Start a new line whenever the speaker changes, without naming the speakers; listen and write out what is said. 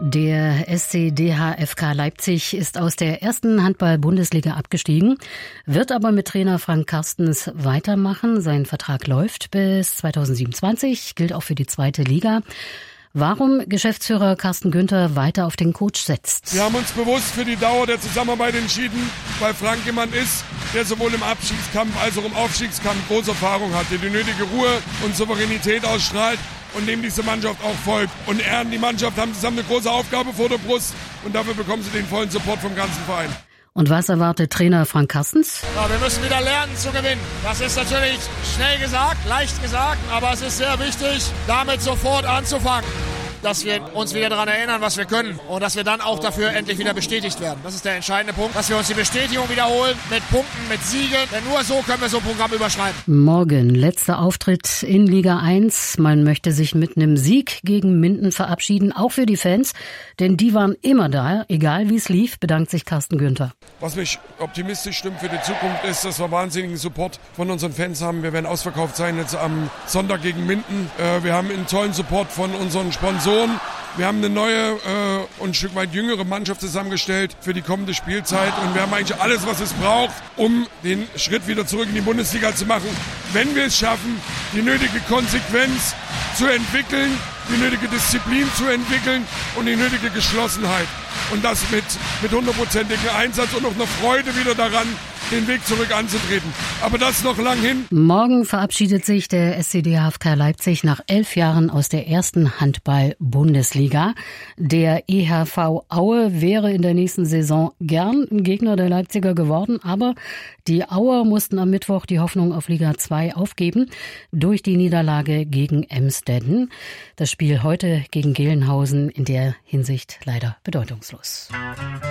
Der SC DHFK Leipzig ist aus der ersten Handball-Bundesliga abgestiegen, wird aber mit Trainer Frank Carstens weitermachen. Sein Vertrag läuft bis 2027, gilt auch für die zweite Liga. Warum Geschäftsführer Carsten Günther weiter auf den Coach setzt?
Wir haben uns bewusst für die Dauer der Zusammenarbeit entschieden, weil Frank jemand ist, der sowohl im Abstiegskampf als auch im Aufstiegskampf große Erfahrung hat, der die nötige Ruhe und Souveränität ausstrahlt und dem diese Mannschaft auch folgt. Und er und die Mannschaft haben zusammen eine große Aufgabe vor der Brust und dafür bekommen sie den vollen Support vom ganzen Verein.
Und was erwartet Trainer Frank Carstens?
Ja, wir müssen wieder lernen zu gewinnen. Das ist natürlich schnell gesagt, leicht gesagt, aber es ist sehr wichtig, damit sofort anzufangen, dass wir uns wieder daran erinnern, was wir können und dass wir dann auch dafür endlich wieder bestätigt werden. Das ist der entscheidende Punkt, dass wir uns die Bestätigung wiederholen mit Punkten, mit Siegen, denn nur so können wir so ein Programm überschreiben.
Morgen letzter Auftritt in Liga 1. Man möchte sich mit einem Sieg gegen Minden verabschieden, auch für die Fans, denn die waren immer da, egal wie es lief, bedankt sich Carsten Günther.
Was mich optimistisch stimmt für die Zukunft ist, dass wir wahnsinnigen Support von unseren Fans haben. Wir werden ausverkauft sein jetzt am Sonntag gegen Minden. Wir haben einen tollen Support von unseren Sponsoren. Wir haben eine neue und ein Stück weit jüngere Mannschaft zusammengestellt für die kommende Spielzeit. Und wir haben eigentlich alles, was es braucht, um den Schritt wieder zurück in die Bundesliga zu machen. Wenn wir es schaffen, die nötige Konsequenz zu entwickeln, die nötige Disziplin zu entwickeln und die nötige Geschlossenheit. Und das mit 100%igem Einsatz und auch einer Freude wieder daran, den Weg zurück anzutreten. Aber das ist noch lang hin.
Morgen verabschiedet sich der SC DHFK Leipzig nach 11 Jahren aus der ersten Handball-Bundesliga. Der EHV Aue wäre in der nächsten Saison gern ein Gegner der Leipziger geworden, aber die Auer mussten am Mittwoch die Hoffnung auf Liga 2 aufgeben durch die Niederlage gegen Emsdetten. Das Spiel heute gegen Gelnhausen in der Hinsicht leider bedeutungslos.